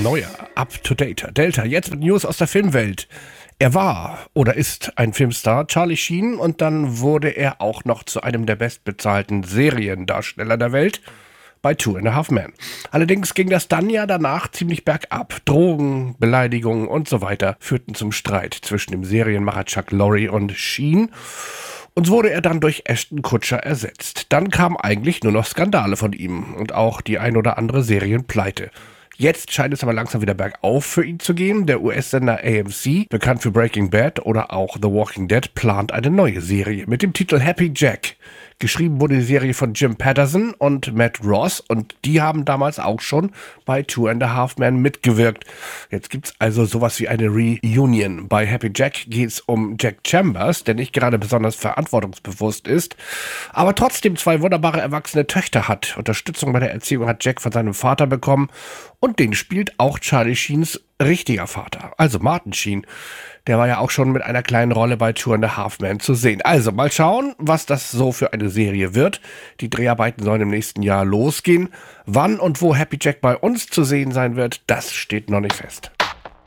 neuer, up-to-dater Delta, jetzt mit News aus der Filmwelt. Er war oder ist ein Filmstar, Charlie Sheen, und dann wurde er auch noch zu einem der bestbezahlten Seriendarsteller der Welt bei Two and a Half Men. Allerdings ging das dann ja danach ziemlich bergab. Drogen, Beleidigungen und so weiter führten zum Streit zwischen dem Serienmacher Chuck Lorre und Sheen. Und so wurde er dann durch Ashton Kutcher ersetzt. Dann kamen eigentlich nur noch Skandale von ihm und auch die ein oder andere Serienpleite. Jetzt scheint es aber langsam wieder bergauf für ihn zu gehen. Der US-Sender AMC, bekannt für Breaking Bad oder auch The Walking Dead, plant eine neue Serie mit dem Titel Happy Jack. Geschrieben wurde die Serie von Jim Patterson und Matt Ross und die haben damals auch schon bei Two and a Half Men mitgewirkt. Jetzt gibt's also sowas wie eine Reunion. Bei Happy Jack geht's um Jack Chambers, der nicht gerade besonders verantwortungsbewusst ist, aber trotzdem zwei wunderbare erwachsene Töchter hat. Unterstützung bei der Erziehung hat Jack von seinem Vater bekommen und den spielt auch Charlie Sheens richtiger Vater, also Martin Sheen. Der war ja auch schon mit einer kleinen Rolle bei Two and a Half Men zu sehen. Also mal schauen, was das so für eine Serie wird. Die Dreharbeiten sollen im nächsten Jahr losgehen. Wann und wo Happy Jack bei uns zu sehen sein wird, das steht noch nicht fest.